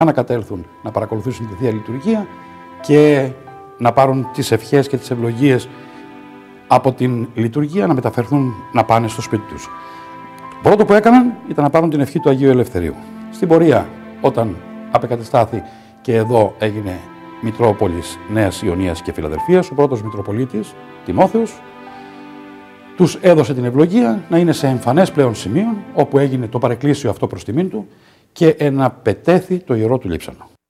να κατέλθουν να παρακολουθήσουν τη Θεία Λειτουργία και να πάρουν τις ευχές και τις ευλογίες από την λειτουργία, να μεταφερθούν να πάνε στο σπίτι τους. Το πρώτο που έκαναν ήταν να πάρουν την ευχή του Αγίου Ελευθερίου. Στην πορεία, όταν απεκατεστάθη και εδώ έγινε Μητρόπολης Νέας Ιωνίας και Φιλαδελφίας, ο πρώτος Μητροπολίτης, Τιμόθεος, τους έδωσε την ευλογία να είναι σε εμφανές πλέον σημείο, όπου έγινε το παρεκκλήσιο αυτό προς τιμήν του και εναπετέθη το ιερό του λείψανο.